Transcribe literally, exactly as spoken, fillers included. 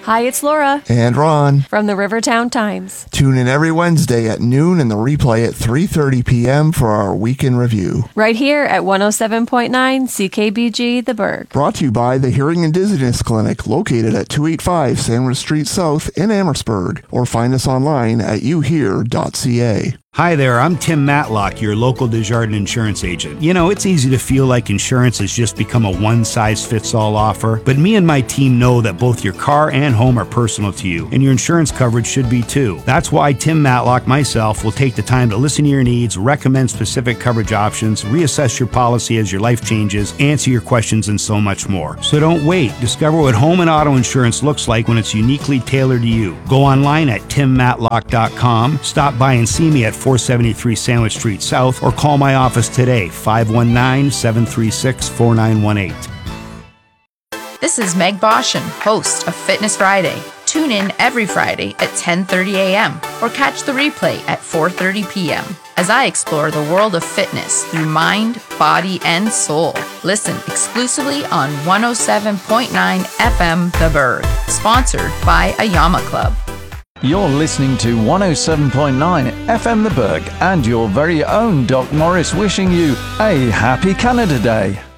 Hi, it's Laura. And Ron. From the Rivertown Times. Tune in every Wednesday at noon and the replay at three thirty p.m. for our weekend review. Right here at one oh seven point nine C K B G, The Berg. Brought to you by the Hearing and Dizziness Clinic, located at two eighty-five Sandwich Street South in Amherstburg. Or find us online at you hear dot c a. Hi there, I'm Tim Matlock, your local Desjardins insurance agent. You know, it's easy to feel like insurance has just become a one-size-fits-all offer, but me and my team know that both your car and home are personal to you, and your insurance coverage should be too. That's why Tim Matlock, myself, will take the time to listen to your needs, recommend specific coverage options, reassess your policy as your life changes, answer your questions, and so much more. So don't wait. Discover what home and auto insurance looks like when it's uniquely tailored to you. Go online at tim matlock dot com, stop by and see me at four seventy-three Sandwich Street South, or call my office today, five one nine, seven three six, four nine one eight. This is Meg Boshin, host of Fitness Friday. Tune in every Friday at ten thirty a.m. or catch the replay at four thirty p.m. as I explore the world of fitness through mind, body, and soul. Listen exclusively on one oh seven point nine F M The Berg, sponsored by Ayama Club. You're listening to one oh seven point nine F M The Berg and your very own Doc Morris wishing you a happy Canada Day.